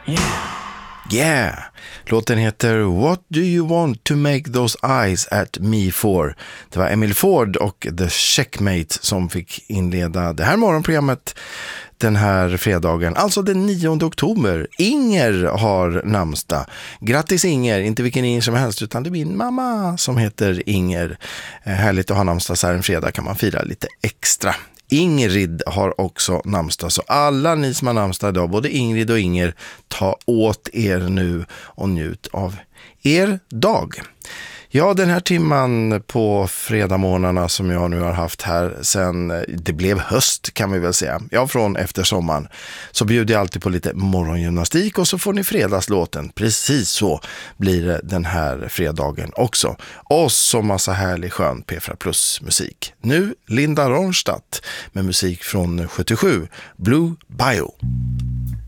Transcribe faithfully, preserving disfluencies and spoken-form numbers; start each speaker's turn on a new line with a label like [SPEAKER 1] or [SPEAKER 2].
[SPEAKER 1] Yeah! Låten heter What Do You Want To Make Those Eyes At Me For? Det var Emil Ford och The Checkmate som fick inleda det här morgonprogrammet den här fredagen, alltså den nionde oktober. Inger har namnsdag. Grattis Inger, inte vilken Inger som helst utan det är min mamma som heter Inger. Eh, härligt att ha namnsdag så här en fredag, kan man fira lite extra. Ingrid har också namnsdag, så alla ni som har namnsdag idag, både Ingrid och Inger, ta åt er nu och njut av er dag. Ja, den här timman på fredagmorgnarna som jag nu har haft här sen det blev höst, kan vi väl säga. Ja, från efter sommaren så bjuder jag alltid på lite morgongymnastik och så får ni fredagslåten. Precis så blir det den här fredagen också. Och så massa härlig skön P fyra Plus musik. Nu Linda Ronstadt med musik från sjuttiosju, Blue Bio.